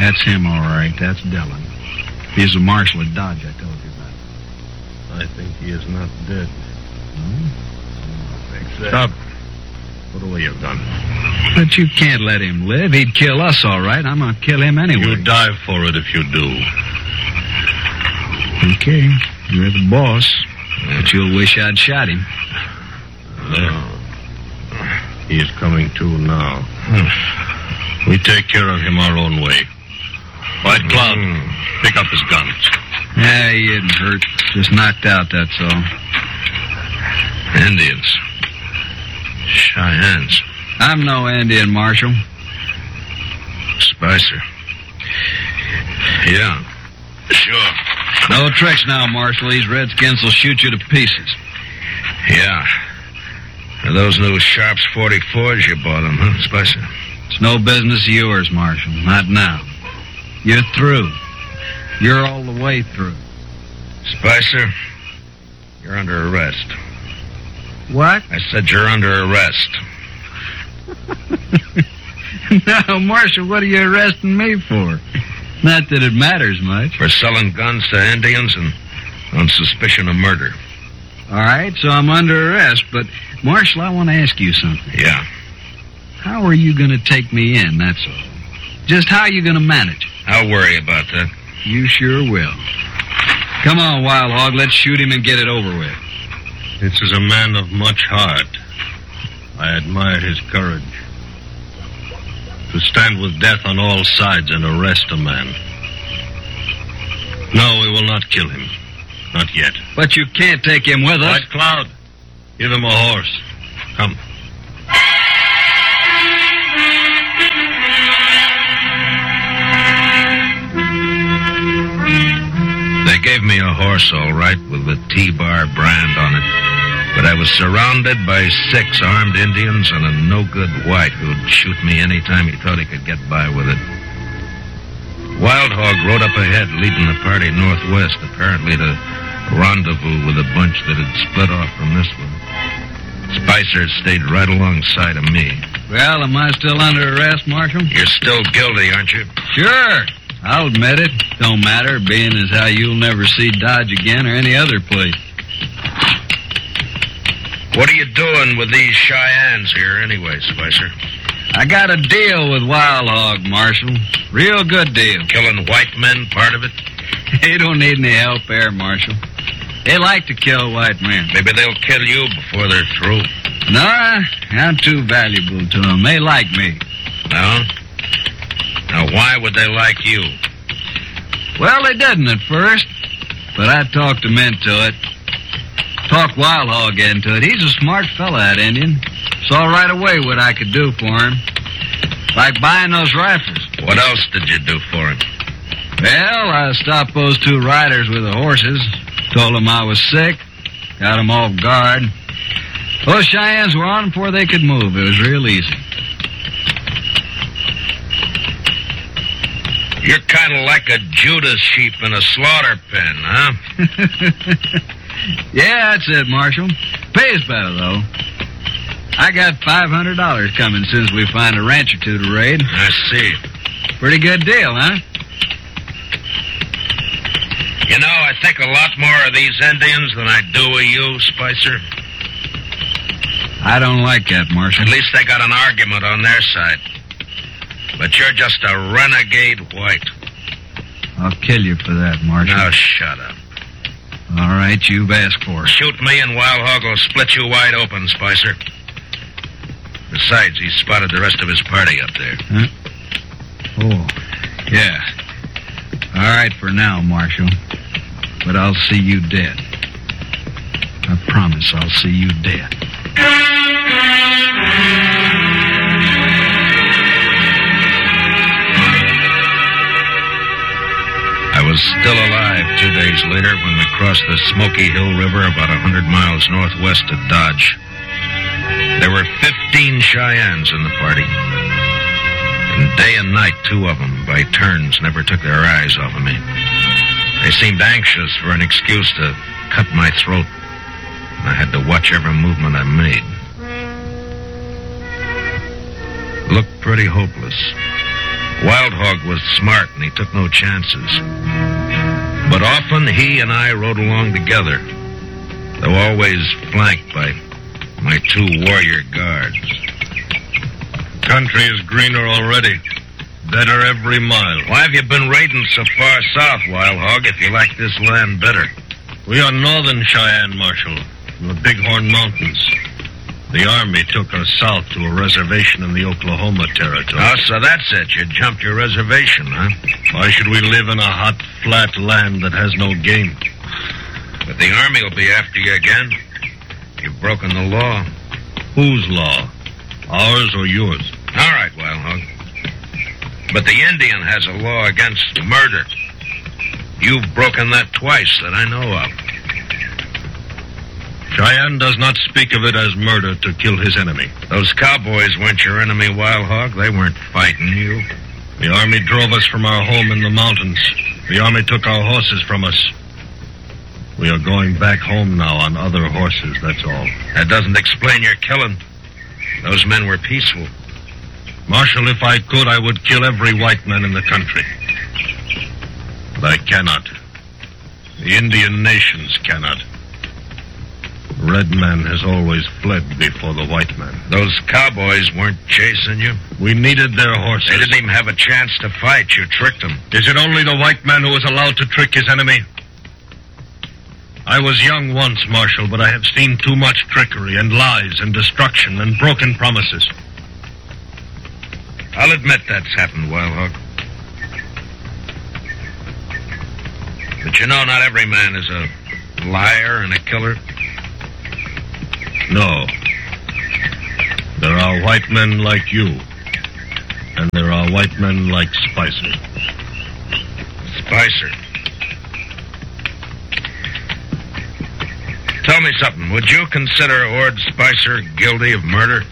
That's him, all right. That's Dillon. He's the marshal at Dodge I told you about. I think he is not dead. Stop. Put away your gun. But you can't let him live. He'd kill us, all right. I'm going to kill him anyway. You die for it if you do. Okay. You're the boss. But you'll wish I'd shot him. No. He is coming to now. We take care of him our own way. White Cloud, pick up his guns. Yeah, he isn't hurt. Just knocked out, that's all. Indians. Cheyennes. I'm no Indian, Marshal. Spicer. Yeah. Sure. No tricks now, Marshal. These redskins will shoot you to pieces. Yeah. Are those new Sharps 44s you bought them, huh, Spicer? It's no business of yours, Marshal. Not now. You're through. You're all the way through. Spicer, you're under arrest. What? I said you're under arrest. No, Marshal, what are you arresting me for? Not that it matters much. For selling guns to Indians and on suspicion of murder. All right, so I'm under arrest, but, Marshal, I want to ask you something. Yeah. How are you going to take me in, that's all? Just how are you going to manage it? I'll worry about that. You sure will. Come on, Wild Hog, let's shoot him and get it over with. This is a man of much heart. I admire his courage. To stand with death on all sides and arrest a man. No, we will not kill him. Not yet. But you can't take him with us. White Cloud, give him a horse. Come. They gave me a horse, all right, with the T-Bar brand on it. But I was surrounded by 6 armed Indians and a no-good white who'd shoot me any time he thought he could get by with it. Wild Hog rode up ahead, leading the party northwest, apparently to rendezvous with a bunch that had split off from this one. Spicer stayed right alongside of me. Well, am I still under arrest, Marshal? You're still guilty, aren't you? Sure. I'll admit it. Don't matter, being as how you'll never see Dodge again or any other place. What are you doing with these Cheyennes here anyway, Spicer? I got a deal with Wild Hog, Marshal. Real good deal. Killing white men, part of it? They don't need any help there, Marshal. They like to kill white men. Maybe they'll kill you before they're through. No, I'm too valuable to them. They like me. No? Now, why would they like you? Well, they didn't at first, but I talked them into it. Talked Wild Hog into it. He's a smart fella, that Indian. Saw right away what I could do for him. Like buying those rifles. What else did you do for him? Well, I stopped those 2 riders with the horses. Told them I was sick. Got them off guard. Those Cheyennes were on before they could move. It was real easy. You're kind of like a Judas sheep in a slaughter pen, huh? Yeah, that's it, Marshal. Pays better, though. I got $500 coming soon as we find a ranch or 2 to raid. I see. Pretty good deal, huh? You know, I think a lot more of these Indians than I do of you, Spicer. I don't like that, Marshal. At least they got an argument on their side. But you're just a renegade white. I'll kill you for that, Marshal. Now, shut up. All right, you've asked for it. Shoot me and Wild Hog will split you wide open, Spicer. Besides, he spotted the rest of his party up there. Huh? Oh, yeah. All right for now, Marshal. But I'll see you dead. I promise I'll see you dead. I was still alive 2 days later when we crossed the Smoky Hill River about 100 miles northwest of Dodge. There were 15 Cheyennes in the party. And day and night, 2 of them, by turns, never took their eyes off of me. They seemed anxious for an excuse to cut my throat. And I had to watch every movement I made. Looked pretty hopeless. Wild Hog was smart, and he took no chances. But often he and I rode along together, though always flanked by my two warrior guards. Country is greener already. Better every mile. Why have you been raiding so far south, Wild Hog, if you like this land better? We are northern Cheyenne, Marshal, from the Bighorn Mountains. The Army took us south to a reservation in the Oklahoma Territory. Oh, so that's it. You jumped your reservation, huh? Why should we live in a hot, flat land that has no game? But the Army will be after you again. You've broken the law. Whose law? Ours or yours? All right, Wild Hog. But the Indian has a law against murder. You've broken that twice that I know of. Cheyenne does not speak of it as murder to kill his enemy. Those cowboys weren't your enemy, Wild Hog. They weren't fighting you. The Army drove us from our home in the mountains. The Army took our horses from us. We are going back home now on other horses, that's all. That doesn't explain your killing. Those men were peaceful. Marshal, if I could, I would kill every white man in the country. But I cannot. The Indian nations cannot. The red man has always fled before the white man. Those cowboys weren't chasing you? We needed their horses. They didn't even have a chance to fight. You tricked them. Is it only the white man who is allowed to trick his enemy? I was young once, Marshal, but I have seen too much trickery and lies and destruction and broken promises. I'll admit that's happened, Wild Hog. But you know, not every man is a liar and a killer. No. There are white men like you. And there are white men like Spicer. Spicer. Tell me something. Would you consider Ord Spicer guilty of murder?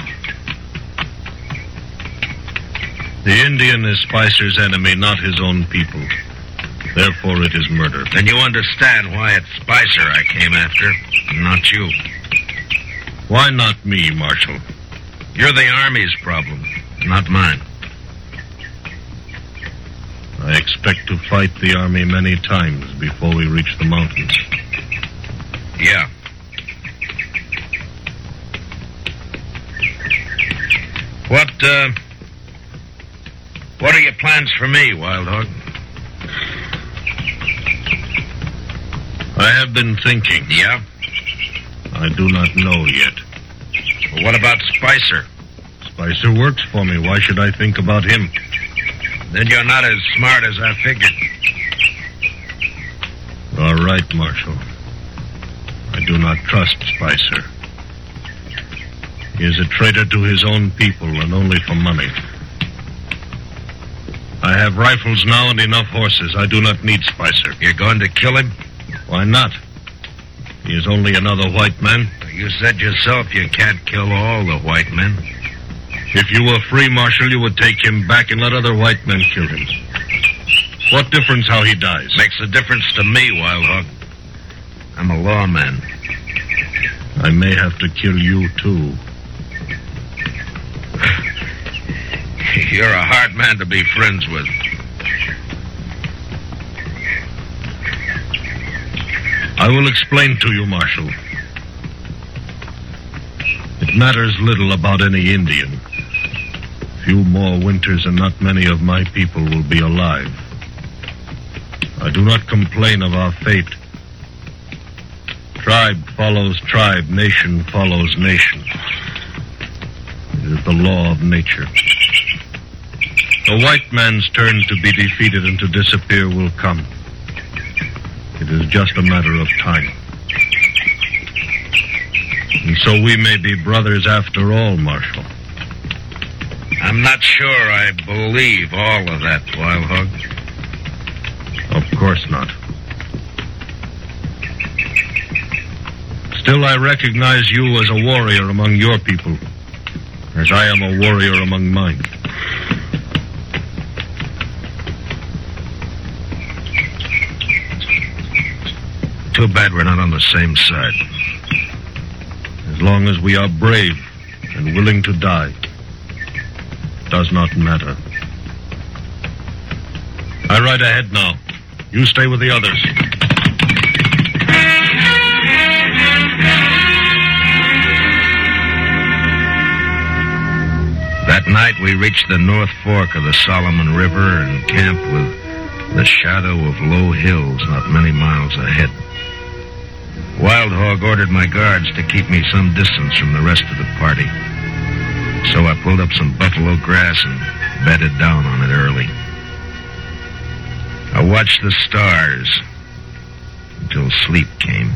The Indian is Spicer's enemy, not his own people. Therefore, it is murder. Then you understand why it's Spicer I came after, not you. Why not me, Marshal? You're the Army's problem, not mine. I expect to fight the Army many times before we reach the mountains. Yeah. What are your plans for me, Wild Hog? I have been thinking. Yeah? I do not know yet. Well, what about Spicer? Spicer works for me. Why should I think about him? Then you're not as smart as I figured. All right, Marshal. I do not trust Spicer. He is a traitor to his own people and only for money. I have rifles now and enough horses. I do not need Spicer. You're going to kill him? Why not? He is only another white man. You said yourself you can't kill all the white men. If you were free, Marshal, you would take him back and let other white men kill him. What difference how he dies? Makes a difference to me, Wild Hog. I'm a lawman. I may have to kill you, too. You're a hard man to be friends with. I will explain to you, Marshal. It matters little about any Indian. Few more winters and not many of my people will be alive. I do not complain of our fate. Tribe follows tribe, nation follows nation. It is the law of nature. The white man's turn to be defeated and to disappear will come. It is just a matter of time. And so we may be brothers after all, Marshal. I'm not sure I believe all of that, Wild Hog. Of course not. Still, I recognize you as a warrior among your people, as I am a warrior among mine. Too bad we're not on the same side. As long as we are brave and willing to die, it does not matter. right ahead now. You stay with the others. That night, we reached the North Fork of the Solomon River and camped with the shadow of low hills not many miles ahead. Wild Hog ordered my guards to keep me some distance from the rest of the party. So I pulled up some buffalo grass and bedded down on it early. I watched the stars until sleep came.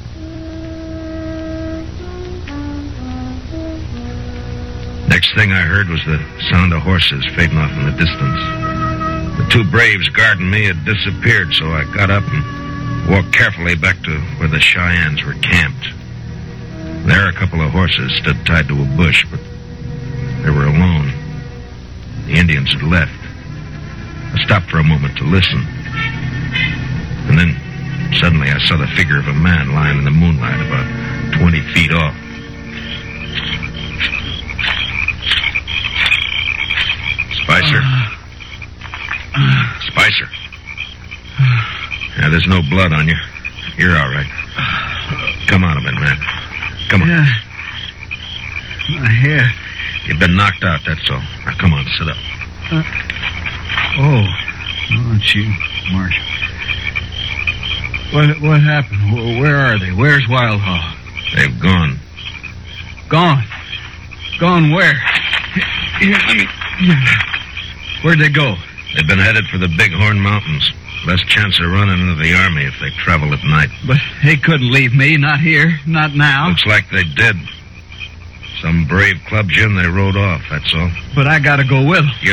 Next thing I heard was the sound of horses fading off in the distance. The two braves guarding me had disappeared, so I got up and walked carefully back to where the Cheyennes were camped. There, a couple of horses stood tied to a bush, but they were alone. The Indians had left. I stopped for a moment to listen. And then, suddenly, I saw the figure of a man lying in the moonlight about 20 feet off. Spicer? Spicer? Yeah, there's no blood on you. You're all right. Come out of it, man. Come on. Yeah. My hair. You've been knocked out, that's all. Now, come on, sit up. It's you, Marshal. What happened? Where are they? Where's Wild Hog? They've gone. Gone? Gone where? Here, let me... Where'd they go? They've been headed for the Bighorn Mountains. Less chance of running into the army if they travel at night. But they couldn't leave me. Not here. Not now. Looks like they did. Some brave club gin they rode off, that's all. But I gotta go with them. You